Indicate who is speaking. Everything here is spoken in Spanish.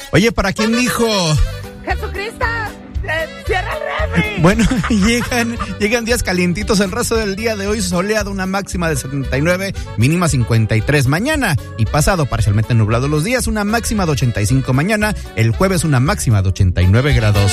Speaker 1: Oye, ¿para quién dijo?
Speaker 2: ¡Jesucristo! ¡Cierra el refri!
Speaker 1: Bueno, llegan días calientitos. El resto del día de hoy soleado, una máxima de 79, mínima 53 mañana. Y pasado parcialmente nublado los días, una máxima de 85 mañana. El jueves una máxima de 89 grados.